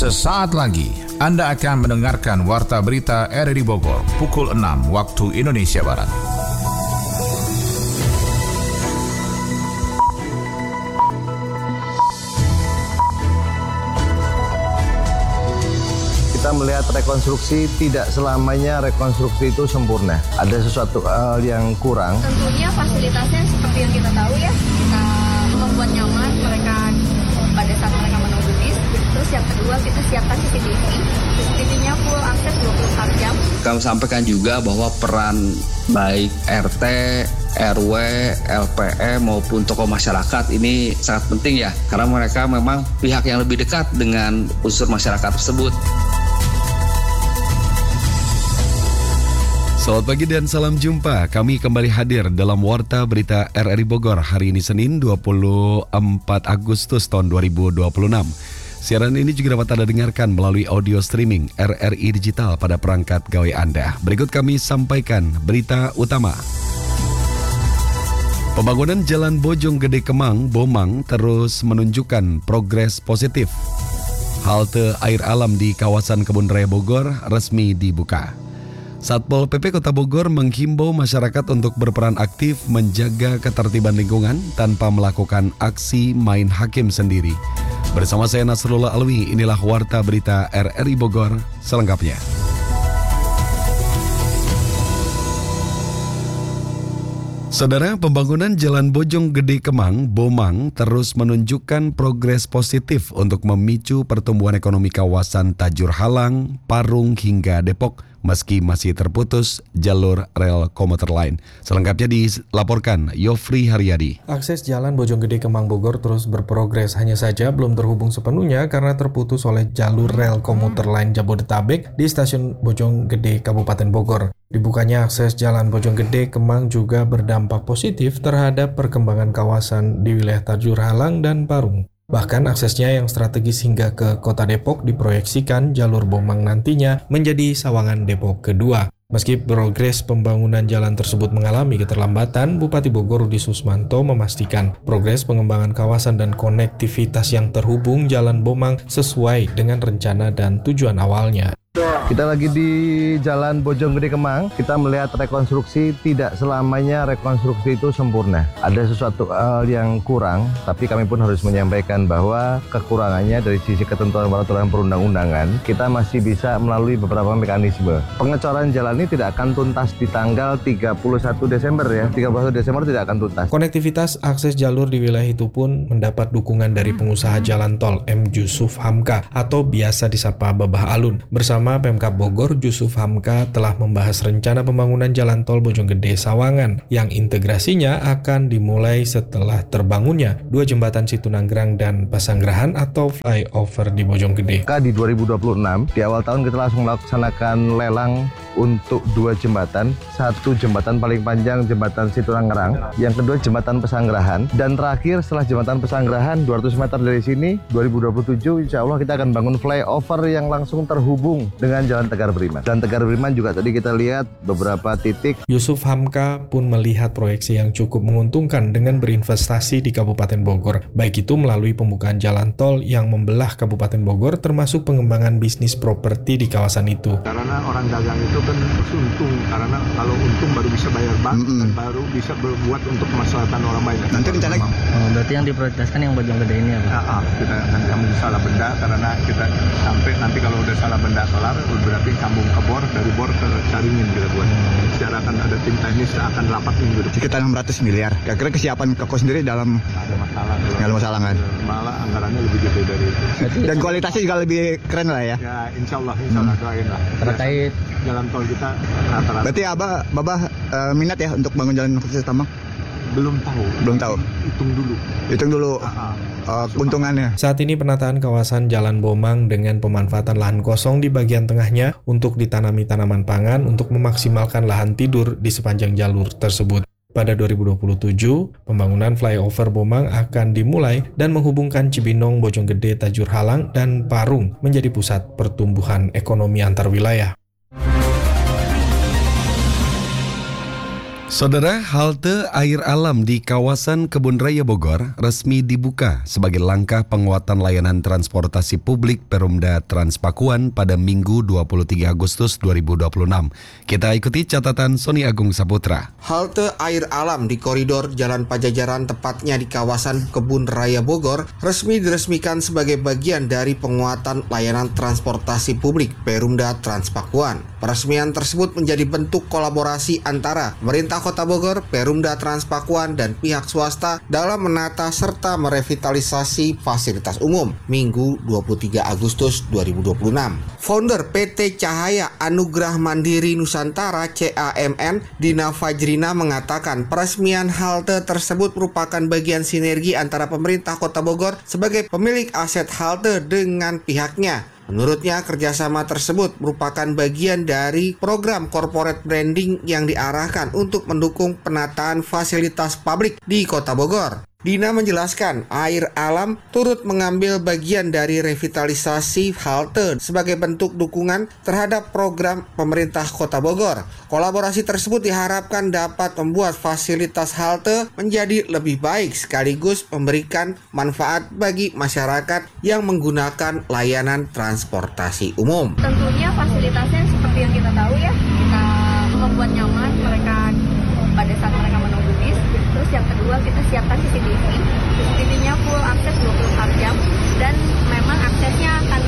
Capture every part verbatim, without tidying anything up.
Sesaat lagi Anda akan mendengarkan Warta Berita R R I Bogor pukul enam waktu Indonesia Barat. Kita melihat rekonstruksi tidak selamanya rekonstruksi itu sempurna. Ada sesuatu hal yang kurang. Tentunya fasilitasnya seperti yang kita tahu ya, kita membuat nyaman mereka pada saat mereka menunggu bis. Terus yang kedua kita siapkan C C T V. C C T V-nya full akses dua puluh empat jam. Kami sampaikan juga bahwa peran baik R T, R W, L P M maupun tokoh masyarakat ini sangat penting ya. Karena mereka memang pihak yang lebih dekat dengan unsur masyarakat tersebut. Selamat pagi dan salam jumpa. Kami kembali hadir dalam Warta Berita R R I Bogor hari ini Senin dua puluh empat Agustus tahun dua ribu dua puluh enam. Siaran ini juga dapat Anda dengarkan melalui audio streaming R R I Digital pada perangkat gawai Anda. Berikut kami sampaikan berita utama. Pembangunan Jalan Bojonggede Kemang, Bomang terus menunjukkan progres positif. Halte air alam di kawasan Kebun Raya Bogor resmi dibuka. Satpol P P Kota Bogor menghimbau masyarakat untuk berperan aktif menjaga ketertiban lingkungan tanpa melakukan aksi main hakim sendiri. Bersama saya Nasrullah Alwi, inilah Warta Berita R R I Bogor selengkapnya. Saudara, pembangunan Jalan Bojonggede Kemang, Bomang terus menunjukkan progres positif untuk memicu pertumbuhan ekonomi kawasan Tajur Halang, Parung hingga Depok meski masih terputus jalur rel komuter lain. Selengkapnya dilaporkan Yofri Haryadi. Akses Jalan Bojonggede Kemang Bogor terus berprogres, hanya saja belum terhubung sepenuhnya karena terputus oleh jalur rel komuter lain Jabodetabek di stasiun Bojonggede Kabupaten Bogor. Dibukanya akses Jalan Bojonggede Kemang juga berdampak positif terhadap perkembangan kawasan di wilayah Tajur Halang dan Parung. Bahkan aksesnya yang strategis hingga ke kota Depok diproyeksikan jalur Bomang nantinya menjadi Sawangan Depok kedua. Meski progres pembangunan jalan tersebut mengalami keterlambatan, Bupati Bogor Rudi Susmanto memastikan progres pengembangan kawasan dan konektivitas yang terhubung Jalan Bomang sesuai dengan rencana dan tujuan awalnya. Kita lagi di Jalan Bojonggede Kemang. Kita melihat rekonstruksi tidak selamanya rekonstruksi itu sempurna. Ada sesuatu hal yang kurang, tapi kami pun harus menyampaikan bahwa kekurangannya dari sisi ketentuan peraturan perundang-undangan, kita masih bisa melalui beberapa mekanisme. Pengecoran jalan ini tidak akan tuntas di tanggal tiga puluh satu Desember ya. tiga puluh satu Desember tidak akan tuntas. Konektivitas akses jalur di wilayah itu pun mendapat dukungan dari pengusaha jalan tol M. Jusuf Hamka atau biasa disapa Babah Alun. Bersama Pemkab Bogor, Jusuf Hamka telah membahas rencana pembangunan jalan tol Bojonggede Sawangan yang integrasinya akan dimulai setelah terbangunnya dua jembatan Situnanggrang dan Pasanggerahan atau flyover di Bojonggede. Di dua ribu dua puluh enam, di awal tahun kita langsung melaksanakan lelang untuk dua jembatan, satu jembatan paling panjang jembatan Situnanggrang, yang kedua jembatan Pasanggerahan, dan terakhir setelah jembatan Pasanggerahan dua ratus meter dari sini dua ribu dua puluh tujuh insya Allah kita akan bangun flyover yang langsung terhubung dengan Jalan Tegar Beriman. Dan Tegar Beriman juga tadi kita lihat beberapa titik. Yusuf Hamka pun melihat proyeksi yang cukup menguntungkan dengan berinvestasi di Kabupaten Bogor, baik itu melalui pembukaan jalan tol yang membelah Kabupaten Bogor termasuk pengembangan bisnis properti di kawasan itu. Karena orang dagang itu kan untung, karena kalau untung baru bisa bayar bank, mm-hmm. dan baru bisa berbuat untuk kemaslahatan orang banyak. Nanti rencana oh, berarti yang diprioritaskan yang Bojonggede ini ya Pak? Nah, ah, kita nanti ambil salah benda karena kita sampai nanti kalau udah salah benda solar berarti sambung ke bor, dari bor ke Caringin kita buat. Secara akan ada tim teknis akan rapat minggu depan. Sekitar enam ratus miliar. Kira-kira kesiapan Koko sendiri dalam nggak ada masalah. Nggak ada masalah kan? Malah anggarannya lebih gede dari itu. Dan kualitasnya juga lebih keren lah ya. Ya insya Allah, insya Allah hmm. doain lah. Terkait jalan tol kita rata-rata. Berarti Abah, Babah uh, minat ya untuk bangun jalan khusus Tambang? Belum tahu. Belum tahu. Hitung dulu. Hitung dulu. Uh, uh, keuntungannya. Saat ini penataan kawasan Jalan Bomang dengan pemanfaatan lahan kosong di bagian tengahnya untuk ditanami tanaman pangan untuk memaksimalkan lahan tidur di sepanjang jalur tersebut. Pada dua ribu dua puluh tujuh, pembangunan flyover Bomang akan dimulai dan menghubungkan Cibinong, Bojonggede, Tajur Halang, dan Parung menjadi pusat pertumbuhan ekonomi antar wilayah. Saudara, halte air alam di kawasan Kebun Raya Bogor resmi dibuka sebagai langkah penguatan layanan transportasi publik Perumda Transpakuan pada Minggu dua puluh tiga Agustus dua ribu dua puluh enam. Kita ikuti catatan Sony Agung Saputra. Halte air alam di koridor Jalan Pajajaran, tepatnya di kawasan Kebun Raya Bogor, resmi diresmikan sebagai bagian dari penguatan layanan transportasi publik Perumda Transpakuan. Peresmian tersebut menjadi bentuk kolaborasi antara pemerintah Kota Bogor, Perumda Transpakuan, dan pihak swasta dalam menata serta merevitalisasi fasilitas umum Minggu dua puluh tiga Agustus dua ribu dua puluh enam. Founder P T Cahaya Anugrah Mandiri Nusantara C A M N, Dina Fajrina, mengatakan peresmian halte tersebut merupakan bagian sinergi antara pemerintah Kota Bogor sebagai pemilik aset halte dengan pihaknya. Menurutnya, kerjasama tersebut merupakan bagian dari program corporate branding yang diarahkan untuk mendukung penataan fasilitas publik di Kota Bogor. Dina menjelaskan, air alam turut mengambil bagian dari revitalisasi halte sebagai bentuk dukungan terhadap program pemerintah Kota Bogor. Kolaborasi tersebut diharapkan dapat membuat fasilitas halte menjadi lebih baik sekaligus memberikan manfaat bagi masyarakat yang menggunakan layanan transportasi umum. Tentunya fasilitasnya seperti yang kita tahu ya, kita membuat nyaman mereka pada saat mereka menunggu bis. Terus yang kedua, kita siapkan C C T V. C C T V-nya full akses dua puluh empat jam dan memang aksesnya akan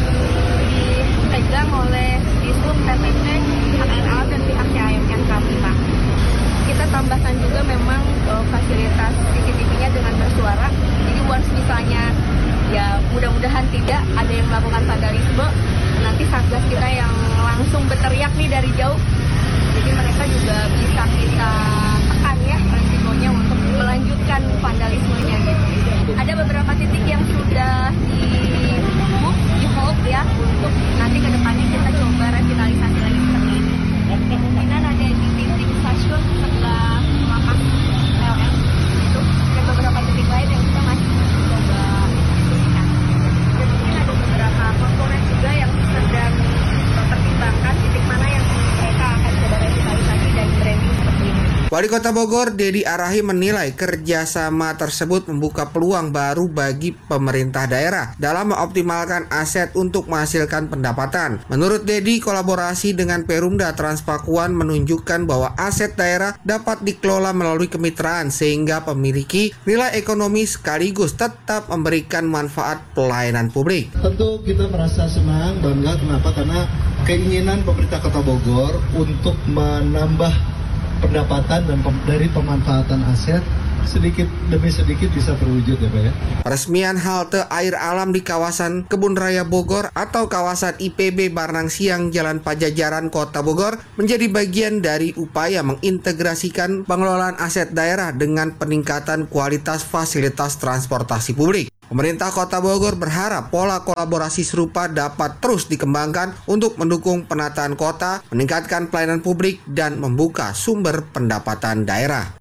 dipegang oleh Dishub, T P P, pihak air alam dan pihak C A M N kami, Pak. Kita tambahkan juga memang uh, fasilitas C C T V-nya dengan bersuara. Jadi once misalnya ya mudah-mudahan tidak ada yang melakukan vandalisme, nanti satgas kita yang langsung berteriak nih dari jauh. Jadi mereka juga bisa kita tekan ya resikonya untuk melanjutkan vandalismenya gitu. Ada beberapa titik yang sudah di book, di hold ya, untuk nanti ke depannya kita coba revitalisasi lagi seperti ini. Kemungkinan ada di titik stasiun sebelah lapas L M itu, dan beberapa titik lain yang kita masih coba diskusikan. Dan mungkin ada beberapa komponen juga yang sedang mempertimbangkan titik mana yang mereka akan coba revitalisasi dan branding seperti ini. Wali Kota Bogor, Dedi Arahi, menilai kerjasama tersebut membuka peluang baru bagi pemerintah daerah dalam mengoptimalkan aset untuk menghasilkan pendapatan. Menurut Dedi, kolaborasi dengan Perumda Transpakuan menunjukkan bahwa aset daerah dapat dikelola melalui kemitraan sehingga memiliki nilai ekonomi sekaligus tetap memberikan manfaat pelayanan publik. Tentu kita merasa senang, bangga. Kenapa? Karena keinginan pemerintah Kota Bogor untuk menambah pendapatan dan pem- dari pemanfaatan aset sedikit demi sedikit bisa terwujud ya Pak ya. Peresmian halte air alam di kawasan Kebun Raya Bogor atau kawasan I P B Barnang Siang Jalan Pajajaran Kota Bogor menjadi bagian dari upaya mengintegrasikan pengelolaan aset daerah dengan peningkatan kualitas fasilitas transportasi publik. Pemerintah Kota Bogor berharap pola kolaborasi serupa dapat terus dikembangkan untuk mendukung penataan kota, meningkatkan pelayanan publik, dan membuka sumber pendapatan daerah.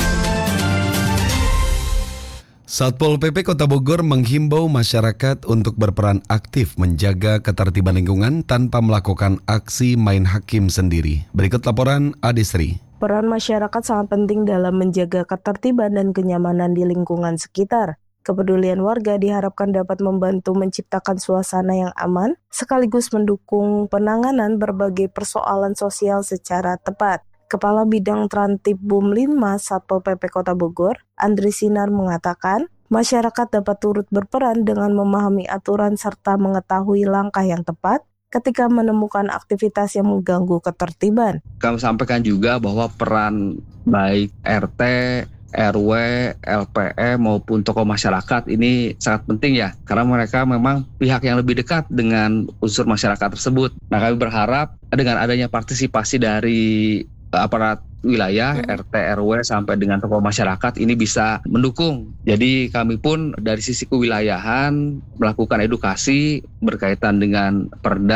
Satpol P P Kota Bogor menghimbau masyarakat untuk berperan aktif menjaga ketertiban lingkungan tanpa melakukan aksi main hakim sendiri. Berikut laporan Adisri. Peran masyarakat sangat penting dalam menjaga ketertiban dan kenyamanan di lingkungan sekitar. Kepedulian warga diharapkan dapat membantu menciptakan suasana yang aman, sekaligus mendukung penanganan berbagai persoalan sosial secara tepat. Kepala Bidang Trantib Bum lima Satpol P P Kota Bogor, Andri Sinar, mengatakan, masyarakat dapat turut berperan dengan memahami aturan serta mengetahui langkah yang tepat ketika menemukan aktivitas yang mengganggu ketertiban. Kami sampaikan juga bahwa peran baik R T, R W, L P E maupun tokoh masyarakat ini sangat penting ya, karena mereka memang pihak yang lebih dekat dengan unsur masyarakat tersebut. Nah, kami berharap dengan adanya partisipasi dari aparat wilayah, R T, R W sampai dengan tokoh masyarakat ini bisa mendukung. Jadi kami pun dari sisi kewilayahan melakukan edukasi berkaitan dengan perda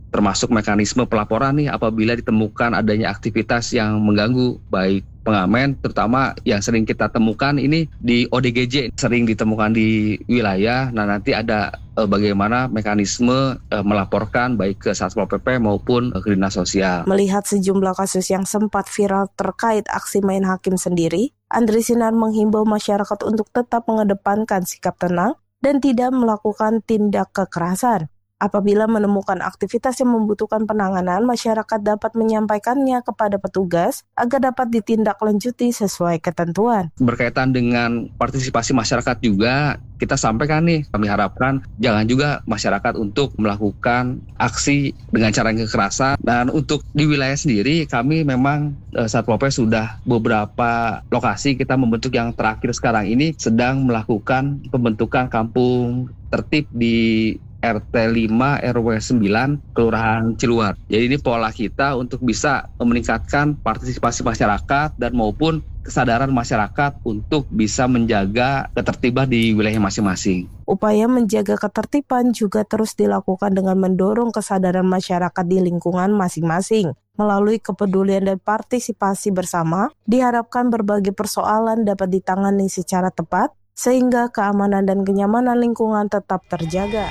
termasuk mekanisme pelaporan nih apabila ditemukan adanya aktivitas yang mengganggu baik pengamen, terutama yang sering kita temukan ini di O D G J, sering ditemukan di wilayah. Nah, nanti ada eh, bagaimana mekanisme eh, melaporkan baik ke Satpol P P maupun eh, ke Dinas Sosial. Melihat sejumlah kasus yang sempat viral terkait aksi main hakim sendiri, Andri Sinar menghimbau masyarakat untuk tetap mengedepankan sikap tenang dan tidak melakukan tindak kekerasan. Apabila menemukan aktivitas yang membutuhkan penanganan, masyarakat dapat menyampaikannya kepada petugas agar dapat ditindaklanjuti sesuai ketentuan. Berkaitan dengan partisipasi masyarakat juga, kita sampaikan nih, kami harapkan jangan juga masyarakat untuk melakukan aksi dengan cara yang kekerasan. Dan untuk di wilayah sendiri, kami memang eh, Satpol P P sudah beberapa lokasi kita membentuk, yang terakhir sekarang ini sedang melakukan pembentukan kampung tertib di R T lima R W sembilan Kelurahan Ciluar. Jadi ini pola kita untuk bisa meningkatkan partisipasi masyarakat dan maupun kesadaran masyarakat untuk bisa menjaga ketertiban di wilayah masing-masing. Upaya menjaga ketertiban juga terus dilakukan dengan mendorong kesadaran masyarakat di lingkungan masing-masing. Melalui kepedulian dan partisipasi bersama, diharapkan berbagai persoalan dapat ditangani secara tepat sehingga keamanan dan kenyamanan lingkungan tetap terjaga.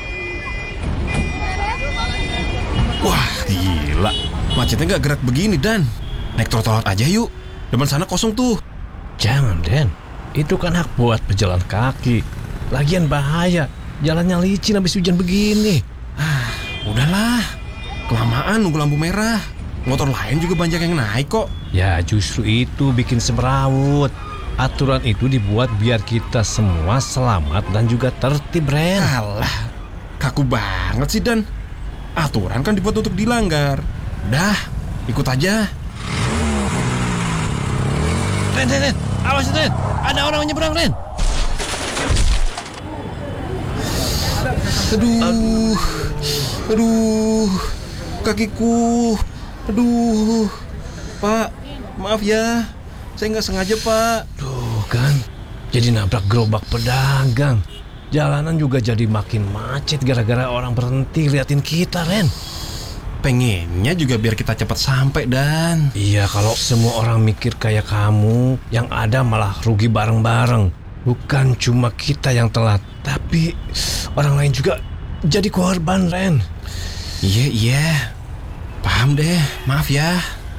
Wah, gila. Macetnya gak gerak begini, Dan. Naik trotoar aja yuk. Depan sana kosong tuh. Jangan, Den. Itu kan hak buat pejalan kaki. Lagian bahaya. Jalannya licin habis hujan begini. Ah, udahlah. Kelamaan nunggu lampu merah. Motor lain juga banyak yang naik kok. Ya, justru itu bikin semrawut. Aturan itu dibuat biar kita semua selamat dan juga tertib, Ren. Alah, kaku banget sih, Dan. Aturan kan dibuat untuk dilanggar. Dah, ikut aja. Ren, Ren, Ren. Awas, Ren. Ada orang nyebrang, Ren. Aduh. Aduh. Kakiku. Aduh. Pak, maaf ya. Saya nggak sengaja, Pak. Tuh kan, jadi nabrak gerobak pedagang. Jalanan juga jadi makin macet gara-gara orang berhenti liatin kita, Ren. Pengennya juga biar kita cepat sampai, Dan. Iya, kalau semua orang mikir kayak kamu, yang ada malah rugi bareng-bareng. Bukan cuma kita yang telat, tapi orang lain juga jadi korban, Ren. Iya, iya. Paham deh, maaf ya.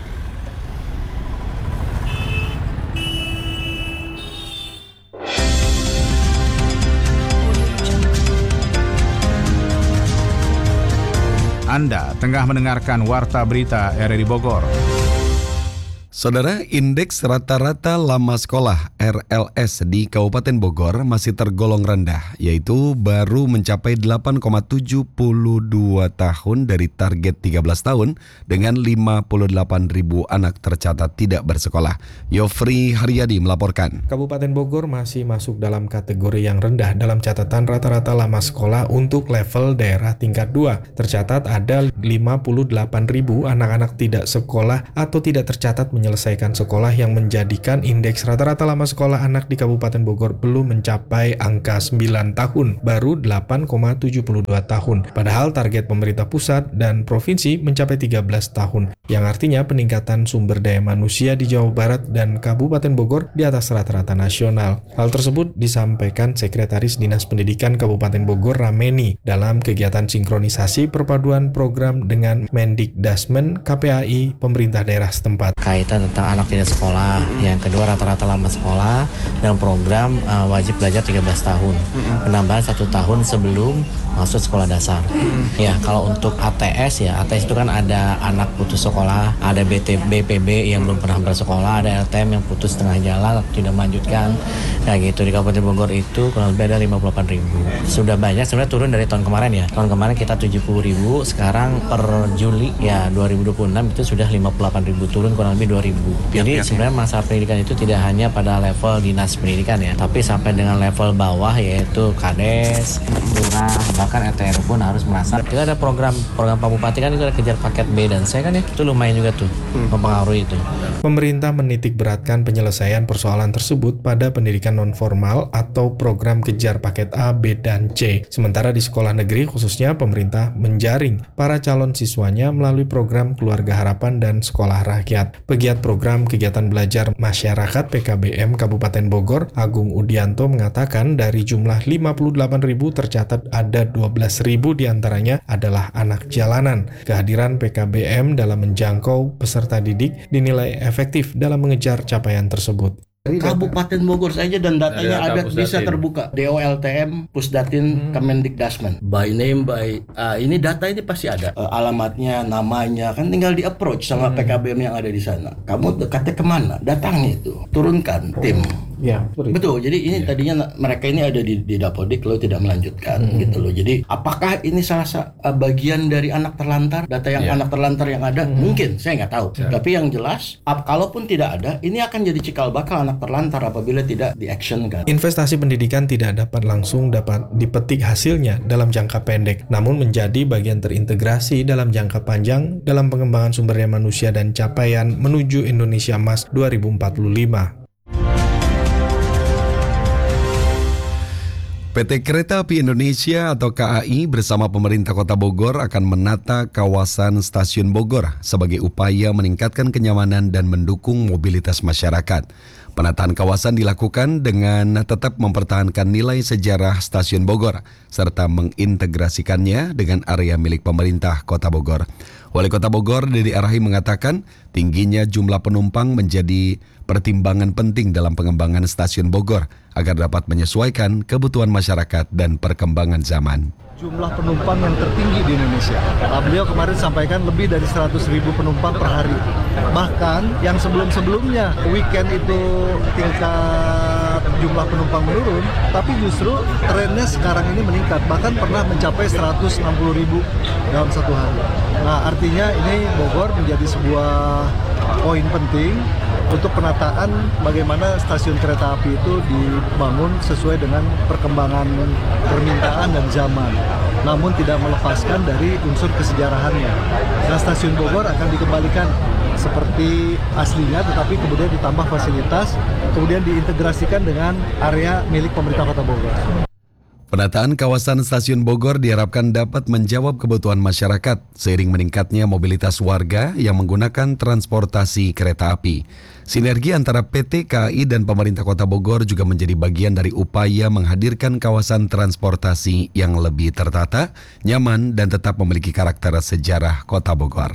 Anda tengah mendengarkan Warta Berita R R I Bogor. Saudara, indeks rata-rata lama sekolah R L S di Kabupaten Bogor masih tergolong rendah, yaitu baru mencapai delapan koma tujuh dua tahun dari target tiga belas tahun dengan lima puluh delapan ribu anak tercatat tidak bersekolah. Yofri Haryadi melaporkan. Kabupaten Bogor masih masuk dalam kategori yang rendah dalam catatan rata-rata lama sekolah untuk level daerah tingkat dua. Tercatat ada lima puluh delapan ribu anak-anak tidak sekolah atau tidak tercatat menyelesaikan sekolah, yang menjadikan indeks rata-rata lama sekolah anak di Kabupaten Bogor belum mencapai angka sembilan tahun, baru delapan koma tujuh dua tahun. Padahal target pemerintah pusat dan provinsi mencapai tiga belas tahun, yang artinya peningkatan sumber daya manusia di Jawa Barat dan Kabupaten Bogor di atas rata-rata nasional. Hal tersebut disampaikan Sekretaris Dinas Pendidikan Kabupaten Bogor Rameni dalam kegiatan sinkronisasi perpaduan program dengan Mendikdasmen K P A I pemerintah daerah setempat. Kaitan tentang anak tidak sekolah, yang kedua rata-rata lama sekolah, dan program uh, wajib belajar tiga belas tahun, penambahan satu tahun sebelum masuk sekolah dasar. Ya, kalau untuk A T S ya, A T S itu kan ada anak putus sekolah, ada B T B P B yang belum pernah bersekolah, ada L T M yang putus setengah jalan atau tidak melanjutkan. Nah gitu, di Kabupaten Bogor itu kurang lebih ada lima puluh delapan ribu. Sudah banyak, sebenarnya turun dari tahun kemarin ya. Tahun kemarin kita tujuh puluh ribu, sekarang per Juli ya dua ribu dua puluh enam itu sudah lima puluh delapan ribu, turun kurang lebih dua ribu. Jadi Pihak-pihak sebenarnya masalah pendidikan itu tidak hanya pada level dinas pendidikan ya, tapi sampai dengan level bawah yaitu Kades, lurah, bahkan R T R W pun harus merasa. Kita ada program program Pak Bupati kan itu ada kejar paket B dan C kan ya, itu lumayan juga tuh mempengaruhi itu. Pemerintah menitik beratkan penyelesaian persoalan tersebut pada pendidikan non-formal atau program kejar paket A, B, dan C. Sementara di sekolah negeri khususnya pemerintah menjaring para calon siswanya melalui program Keluarga Harapan dan Sekolah Rakyat. Pegiat program kegiatan belajar masyarakat P K B M Kabupaten Bogor, Agung Udianto mengatakan dari jumlah lima puluh delapan ribu tercatat ada dua belas ribu diantaranya adalah anak jalanan. Kehadiran P K B M dalam menjangkau peserta didik dinilai efektif dalam mengejar capaian tersebut. Kabupaten Bogor saja dan datanya Ada ada, Pusdatin. bisa terbuka. D O L T M, Pusdatin, Kemendikdasmen. By name, by ah, ini data ini pasti ada. Eh, alamatnya, namanya, kan tinggal di approach sama P K B M yang ada di sana. Kamu dekatnya kemana? Datangi itu, turunkan tim. Ya, betul. Jadi ini tadinya mereka ini ada di, di Dapodik lalu tidak melanjutkan Hmm. gitu loh. Jadi apakah ini salah satu bagian dari anak terlantar? Data yang Ya. anak terlantar yang ada mungkin saya nggak tahu. Ya. Tapi yang jelas, ap, kalaupun tidak ada, ini akan jadi cikal bakal anak terlantar apabila tidak di-actionkan. Investasi pendidikan tidak dapat langsung dapat dipetik hasilnya dalam jangka pendek, namun menjadi bagian terintegrasi dalam jangka panjang dalam pengembangan sumber daya manusia dan capaian menuju Indonesia Emas dua ribu empat puluh lima. P T Kereta Api Indonesia atau K A I bersama pemerintah Kota Bogor akan menata kawasan Stasiun Bogor sebagai upaya meningkatkan kenyamanan dan mendukung mobilitas masyarakat. Penataan kawasan dilakukan dengan tetap mempertahankan nilai sejarah Stasiun Bogor serta mengintegrasikannya dengan area milik pemerintah Kota Bogor. Wali Kota Bogor Dede Arahi mengatakan tingginya jumlah penumpang menjadi pertimbangan penting dalam pengembangan Stasiun Bogor agar dapat menyesuaikan kebutuhan masyarakat dan perkembangan zaman. Jumlah penumpang yang tertinggi di Indonesia. Nah, beliau kemarin sampaikan lebih dari seratus ribu penumpang per hari. Bahkan yang sebelum-sebelumnya weekend itu tingkat jumlah penumpang menurun, tapi justru trennya sekarang ini meningkat. Bahkan pernah mencapai seratus enam puluh ribu dalam satu hari. Nah, artinya ini Bogor menjadi sebuah poin penting untuk penataan bagaimana stasiun kereta api itu dibangun sesuai dengan perkembangan permintaan dan zaman, namun tidak melepaskan dari unsur kesejarahannya. Nah, stasiun Bogor akan dikembalikan seperti aslinya, tetapi kemudian ditambah fasilitas, kemudian diintegrasikan dengan area milik pemerintah Kota Bogor. Penataan kawasan Stasiun Bogor diharapkan dapat menjawab kebutuhan masyarakat seiring meningkatnya mobilitas warga yang menggunakan transportasi kereta api. Sinergi antara P T K A I dan pemerintah Kota Bogor juga menjadi bagian dari upaya menghadirkan kawasan transportasi yang lebih tertata, nyaman, dan tetap memiliki karakter sejarah Kota Bogor.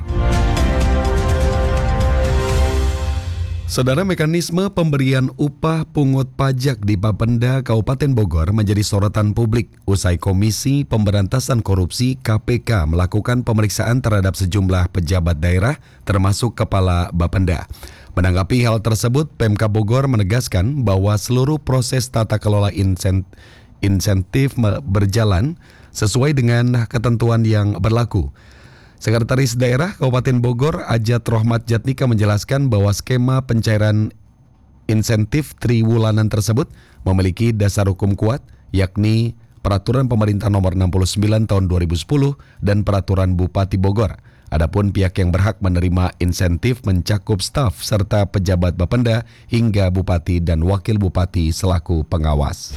Saudara, mekanisme pemberian upah pungut pajak di Bapenda Kabupaten Bogor menjadi sorotan publik usai Komisi Pemberantasan Korupsi K P K melakukan pemeriksaan terhadap sejumlah pejabat daerah termasuk Kepala Bapenda. Menanggapi hal tersebut, Pemkab Bogor menegaskan bahwa seluruh proses tata kelola insentif berjalan sesuai dengan ketentuan yang berlaku. Sekretaris Daerah Kabupaten Bogor, Ajat Rohmat Jatnika menjelaskan bahwa skema pencairan insentif triwulanan tersebut memiliki dasar hukum kuat, yakni Peraturan Pemerintah Nomor enam puluh sembilan Tahun dua ribu sepuluh dan Peraturan Bupati Bogor. Adapun pihak yang berhak menerima insentif mencakup staf serta pejabat Bapenda hingga Bupati dan Wakil Bupati selaku pengawas.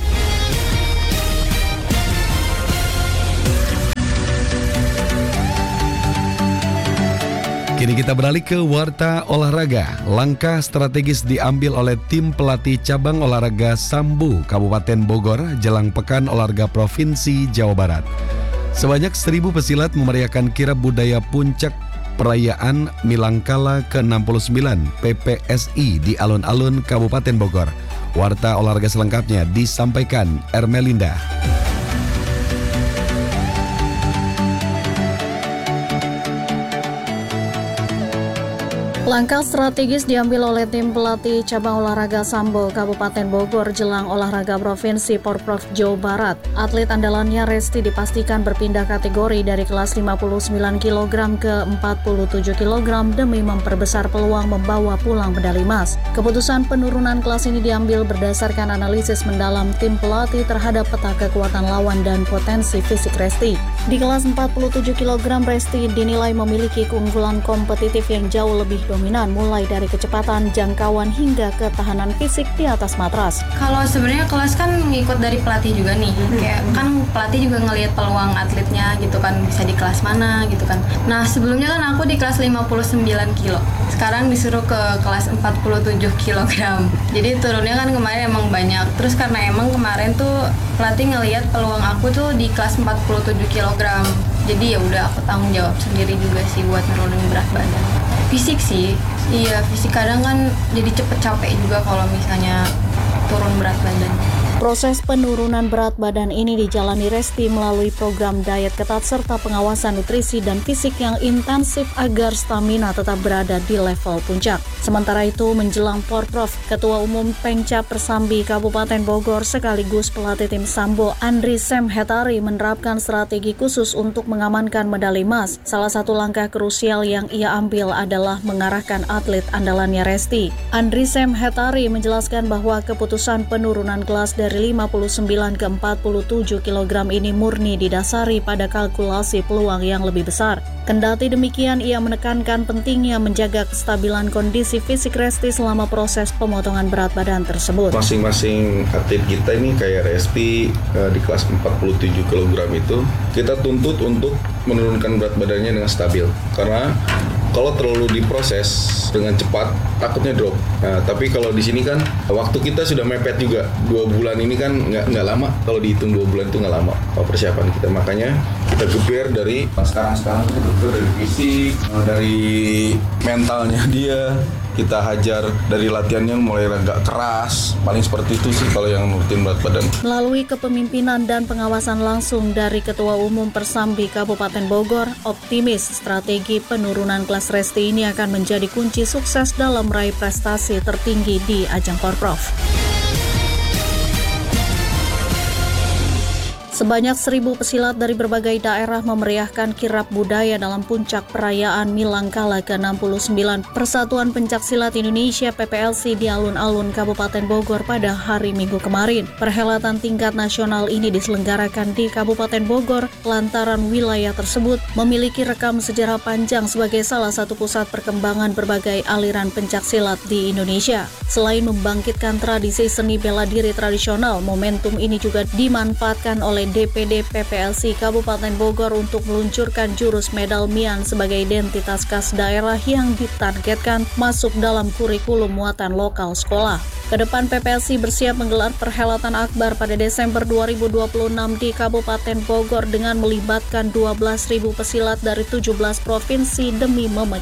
Kini kita beralih ke Warta Olahraga. Langkah strategis diambil oleh tim pelatih cabang olahraga Sambu Kabupaten Bogor jelang Pekan Olahraga Provinsi Jawa Barat. Sebanyak seribu pesilat memeriahkan kirab budaya puncak perayaan Milangkala ke enam puluh sembilan P P S I di alun-alun Kabupaten Bogor. Warta olahraga selengkapnya disampaikan Ermelinda. Langkah strategis diambil oleh tim pelatih cabang olahraga Sambo Kabupaten Bogor jelang olahraga provinsi Porprov Jawa Barat. Atlet andalannya Resti dipastikan berpindah kategori dari kelas lima puluh sembilan kilogram ke empat puluh tujuh kilogram demi memperbesar peluang membawa pulang medali emas. Keputusan penurunan kelas ini diambil berdasarkan analisis mendalam tim pelatih terhadap peta kekuatan lawan dan potensi fisik Resti. Di kelas empat puluh tujuh kilogram Resti dinilai memiliki keunggulan kompetitif yang jauh lebih dominan mulai dari kecepatan, jangkauan hingga ketahanan fisik di atas matras. Kalau sebenarnya kelas kan ngikut dari pelatih juga nih, kayak kan pelatih juga ngelihat peluang atletnya gitu kan, bisa di kelas mana gitu kan. Nah sebelumnya kan aku di kelas lima puluh sembilan kilo, sekarang disuruh ke kelas empat puluh tujuh kilogram. Jadi turunnya kan kemarin emang banyak. Terus karena emang kemarin tuh pelatih ngelihat peluang aku tuh di kelas empat puluh tujuh kilogram. Jadi ya udah aku tanggung jawab sendiri juga sih buat nurunin berat badan. Fisik sih, iya fisik kadang kan jadi cepet capek juga kalau misalnya turun berat badan. Proses penurunan berat badan ini dijalani Resti melalui program diet ketat serta pengawasan nutrisi dan fisik yang intensif agar stamina tetap berada di level puncak. Sementara itu, menjelang Porprov, Ketua Umum Pengcap Persambi Kabupaten Bogor sekaligus pelatih tim Sambo Andri Semhetari menerapkan strategi khusus untuk mengamankan medali emas. Salah satu langkah krusial yang ia ambil adalah mengarahkan atlet andalannya Resti. Andri Semhetari menjelaskan bahwa keputusan penurunan kelas dari lima puluh sembilan ke empat puluh tujuh kilogram ini murni didasari pada kalkulasi peluang yang lebih besar. Kendati demikian, ia menekankan pentingnya menjaga kestabilan kondisi fisik Resti selama proses pemotongan berat badan tersebut. Masing-masing atlet kita ini kayak Resti uh, di kelas empat puluh tujuh kilogram itu, kita tuntut untuk menurunkan berat badannya dengan stabil. Karena kalau terlalu diproses dengan cepat, takutnya drop. Nah, tapi kalau di sini kan waktu kita sudah mepet juga. Dua bulan ini kan nggak nggak lama. Kalau dihitung dua bulan itu nggak lama persiapan kita. Makanya kita geber dari sekarang-sekarang kita geber dari fisik, dari mentalnya dia. Kita hajar dari latihannya mulai agak keras, paling seperti itu sih kalau yang nurutin berat badan. Melalui kepemimpinan dan pengawasan langsung dari Ketua Umum Persambi Kabupaten Bogor, optimis strategi penurunan kelas Resti ini akan menjadi kunci sukses dalam meraih prestasi tertinggi di ajang Porprov. Sebanyak seribu pesilat dari berbagai daerah memeriahkan kirap budaya dalam puncak perayaan Milangkala ke enam puluh sembilan Persatuan Pencaksilat Indonesia P P L C di alun-alun Kabupaten Bogor pada hari Minggu kemarin. Perhelatan tingkat nasional ini diselenggarakan di Kabupaten Bogor lantaran wilayah tersebut memiliki rekam sejarah panjang sebagai salah satu pusat perkembangan berbagai aliran pencaksilat di Indonesia. Selain membangkitkan tradisi seni bela diri tradisional, momentum ini juga dimanfaatkan oleh D P D P P L C Kabupaten Bogor untuk meluncurkan jurus medal Mian sebagai identitas khas daerah yang ditargetkan masuk dalam kurikulum muatan lokal sekolah. Kedepan P P L C bersiap menggelar perhelatan akbar pada Desember dua ribu dua puluh enam di Kabupaten Bogor dengan melibatkan dua belas ribu pesilat dari tujuh belas provinsi demi memecahkan